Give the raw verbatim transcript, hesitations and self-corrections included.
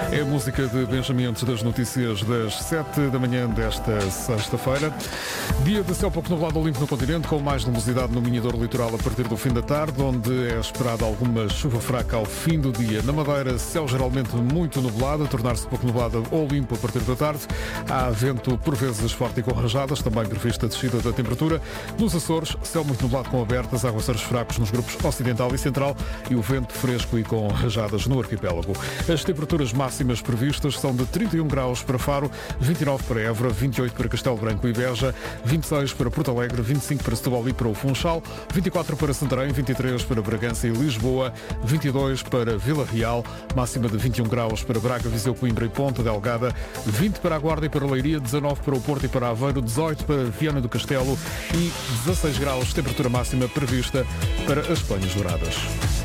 É a música de Benjamin antes das notícias das sete da manhã desta sexta-feira. Dia de céu pouco nublado limpo no continente, com mais luminosidade no Minhador Litoral a partir do fim da tarde, onde é esperada alguma chuva fraca ao fim do dia. Na Madeira, céu geralmente muito nublado, a tornar-se pouco nublado ou limpo a partir da tarde. Há vento por vezes forte e com rajadas, também prevista a descida da temperatura. Nos Açores, céu muito nublado com abertas, aguaceiros fracos nos grupos ocidental e central e o vento fresco e com rajadas no arquipélago. As temperaturas máximas previstas são de trinta e um graus para Faro, vinte e nove para Évora, vinte e oito para Castelo Branco e Beja, vinte e seis para Porto Alegre, vinte e cinco para Setúbal e para o Funchal, vinte e quatro para Santarém, vinte e três para Bragança e Lisboa, vinte e dois para Vila Real, máxima de vinte e um graus para Braga, Viseu, Coimbra e Ponta Delgada, vinte para a Guarda e para a Leiria, dezanove para o Porto e para Aveiro, dezoito para Viana do Castelo e dezasseis graus, temperatura máxima prevista para as Penhas Douradas.